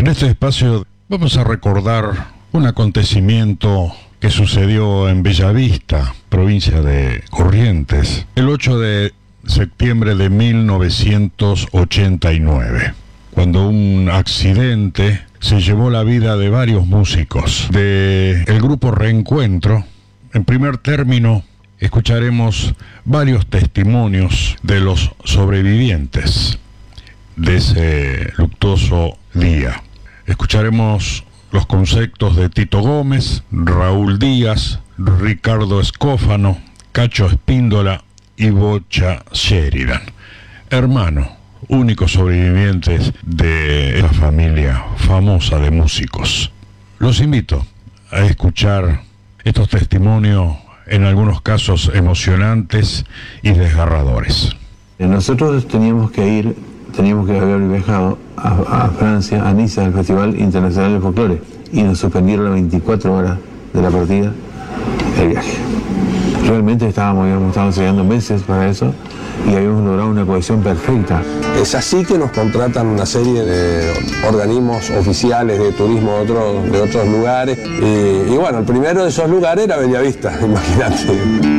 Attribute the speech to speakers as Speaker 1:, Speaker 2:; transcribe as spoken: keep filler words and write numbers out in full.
Speaker 1: En este espacio vamos a recordar un acontecimiento que sucedió en Bellavista, provincia de Corrientes, el ocho de septiembre de mil novecientos ochenta y nueve, cuando un accidente se llevó la vida de varios músicos del grupo Reencuentro. En primer término, escucharemos varios testimonios de los sobrevivientes de ese luctuoso día. Escucharemos los conceptos de Tito Gómez, Raúl Díaz, Ricardo Escófano, Cacho Espíndola y Bocha Sheridan, hermano, únicos sobrevivientes de esa familia famosa de músicos. Los invito a escuchar estos testimonios, en algunos casos emocionantes y desgarradores.
Speaker 2: Nosotros teníamos que ir, teníamos que haber viajado a, a Francia, a Niza, al Festival Internacional de Folclore, y nos suspendieron las veinticuatro horas de la partida el viaje. Realmente estábamos, habíamos estado ensayando meses para eso y habíamos logrado una cohesión perfecta.
Speaker 3: Es así que nos contratan una serie de organismos oficiales de turismo de otros, de otros lugares y, y bueno, el primero de esos lugares era Bellavista, imagínate.